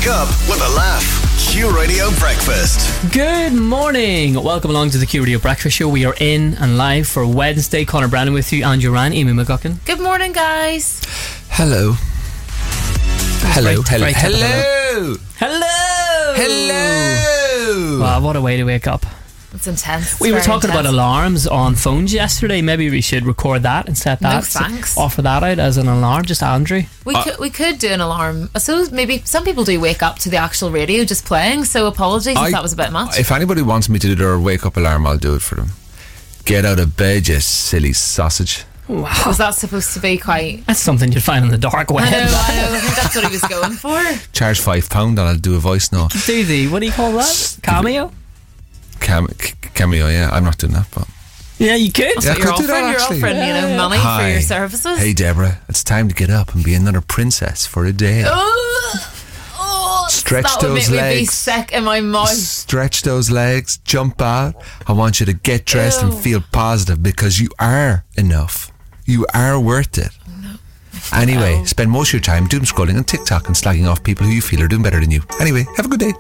Wake up with a laugh. Q Radio Breakfast. Good morning. Welcome along to the Q Radio Breakfast Show. We are in and live for Wednesday. Conor Brandon with you, Andrew Ryan, Amy McGuckin. Good morning, guys. Hello. Hello. Very typical. Hello. Hello. Wow, what a way to wake up. It's intense. We were talking about alarms on phones yesterday. Maybe we should record that and set that. No thanks. Offer that out as an alarm. Just Andrew. We could do an alarm. I suppose maybe some people do wake up to the actual radio just playing. So apologies if that was a bit much. If anybody wants me to do their wake up alarm, I'll do it for them. Get out of bed, you silly sausage. Wow. Was that supposed to be quite... That's something you'd find on the dark web. I know. I think that's what he was going for. Charge £5 and I'll do a voice note. Do the, what do you call that? Cameo? Cameo, yeah. I'm not doing that, but... Yeah, you could. Yeah, I You're could do that, offering, actually. money Hi. for your services. Hey, Deborah, it's time to get up and be another princess for a day. Stretch that would those make me be legs. sick in my mouth. Stretch those legs, jump out. I want you to get dressed and feel positive because you are enough. You are worth it. Anyway, spend most of your time doom scrolling on TikTok and slagging off people who you feel are doing better than you. Anyway, have a good day.